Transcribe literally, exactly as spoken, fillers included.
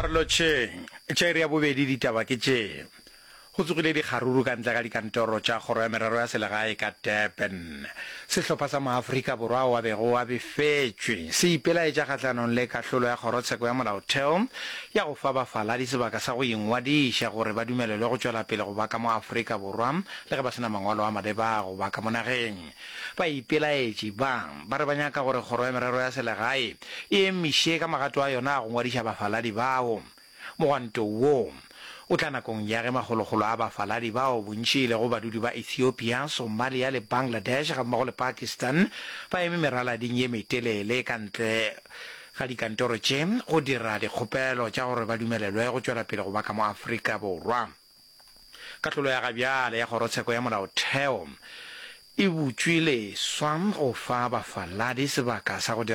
Arloche, Cherry Abubedi ditaba ke tše. Go tsogile dikgaruru ka ntle ka dikantoro tša kgoro ya merero ya selegae ka Durban. Sehlopha sa maAfrika Borwa wa bego a befetšwe se ipelaetša kgahlanong le kahlolo ya kgorotsheko ya molaotheo ya go fa bafaladi sebaka sa go ingwadiša gore ba dumelelwe go tšwela pele go ba ka mo Afrika Borwa le ge ba sena mangwalo a maleba go ba ka mo nageng. Ba ipelaetše bang ba re ba nyaka gore kgoro ya merero ya selegae e emiše ka magato a yona a go ngwadiša bafaladi bao. Mogwanto wo o tla nakong ya ge magologolo a bafaladi bao bontši le go badudi ba Ethiopia, Somalia le Bangladesh ga mmogo le Pakistan ba eme meralading ye metelele ka ntle ga dikantoro tše go dira dikgopelo tša gore ba dumelelwe go tšwela pele go ba ka mo Afrika Borwa. Kahlolo ya gabjale ya kgorotsheko ya molaotheo e butšwile swam go fa bafaladi sebaka sa go